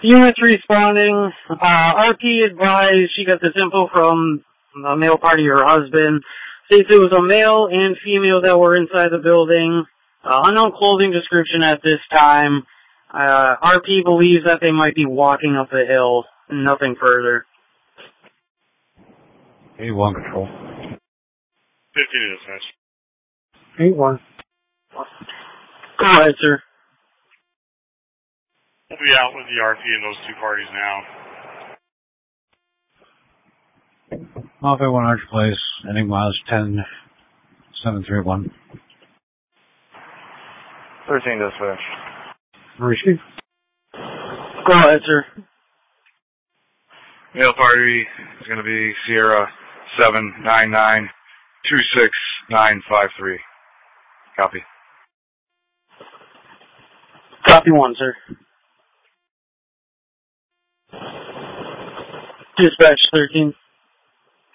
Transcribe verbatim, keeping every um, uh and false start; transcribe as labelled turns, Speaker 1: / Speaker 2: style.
Speaker 1: Units responding. Uh, R P advised she got this info from a male party, her husband. States it was a male and female that were inside the building. Uh, unknown clothing description at this time. Uh, R P believes that they might be walking up the hill. Nothing further.
Speaker 2: eight one control.
Speaker 3: fifteen to dispatch.
Speaker 1: eight one. Go ahead, sir.
Speaker 3: We'll be out with the R P and those two parties now.
Speaker 2: Off at one hundred place, ending miles ten seven three one.
Speaker 4: thirteen dispatch.
Speaker 2: Receive.
Speaker 1: Go ahead, sir.
Speaker 4: Male party is going to be Sierra seven nine nine two six nine five three. Copy.
Speaker 1: Copy one, sir. Dispatch thirteen.